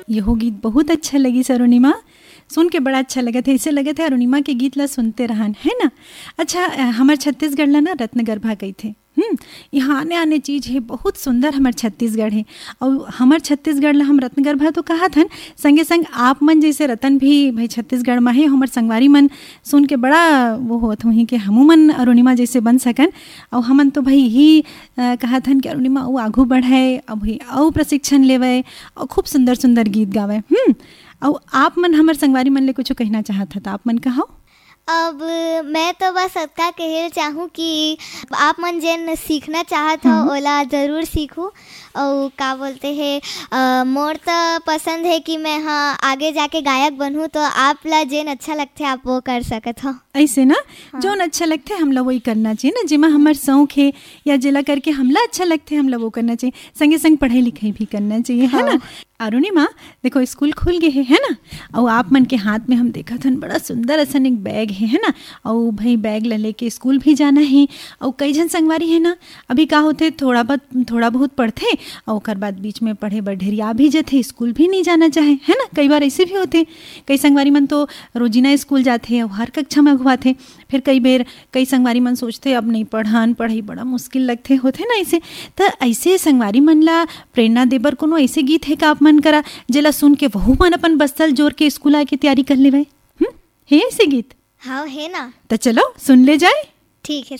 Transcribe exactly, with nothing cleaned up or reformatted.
यहो गीत बहुत अच्छा लगी अरुणिमा, सुन के बड़ा अच्छा लगा था। ऐसे लगे थे अरुणिमा के गीत ला सुनते रहन, है ना। अच्छा, हमारे छत्तीसगढ़ ला ना रत्नगर्भा गई थे। हम्म यहाँ आने आने चीज़ है, बहुत सुंदर हमार छत्तीसगढ़ है। और हमार छत्तीसगढ़ ला हम रत्नगर्भा तो कहा थन, संगे संग आप मन जैसे रतन भी भाई छत्तीसगढ़ में है। हमार संगवारी मन सुन के बड़ा वो होत हुई कि हमू मन अरुणिमा जैसे बन सकन। और हमन तो भाई यही कहा थन कि अरुणिमा वो आगू बढ़े, अब भाई और प्रशिक्षण लेवे और खूब सुंदर सुंदर गीत गावे। हम्म और आप मन हमार संगवारी मन ले कुछ कहना चाहत था, आप मन कहो। अब मैं तो बस सबका कहल चाहूँ कि आप मन जेन सीखना चाहत हो ओला ज़रूर सीखूँ। और का बोलते हैं, मोर तो पसंद है कि मैं हाँ आगे जाके गायक बनूँ, तो आप ला जेन अच्छा लगते आप वो कर सकत हो। ऐसे ना हाँ। जो अच्छा लगते हमला वही करना चाहिए ना, जिमा हमार शौक है या जिला करके हमला अच्छा लगते हमला वो करना चाहिए। संगे संग पढ़ाई लिखाई भी करना चाहिए, हाँ। है ना। अरुणिमा देखो स्कूल खुल गए है, है ना। और आप मन के हाथ में हम देखा था बड़ा सुंदर असन एक बैग है, है ना। और भाई बैग ले लेके स्कूल भी जाना है। और कई जन संगवारी है ना, अभी का होते थोड़ा बहुत थोड़ा बहुत पढ़ते और ओकर बाद बीच में पढ़े बर ढेरिया भी जाते, स्कूल भी नहीं जाना चाहे, है ना। कई बार ऐसे भी होते, कई संगवारी मन तो रोजीना स्कूल जाते और हर कक्षा में अगवाते। फिर कई बेर कई संगवारी मन सोचते अब नहीं पढ़ान, पढ़ाई बड़ा मुश्किल लगते होते ना। ऐसे तो ऐसे संगवारी मन ला प्रेरणा देबर कोनो ऐसे गीत है का आप मन करा जेला सुन के वहू मन अपन बस्तल जोर के स्कूल आके तैयारी कर लेवे। हम्म है ऐसे गीत? हाँ है ना। तो चलो सुन ले जाए। ठीक है।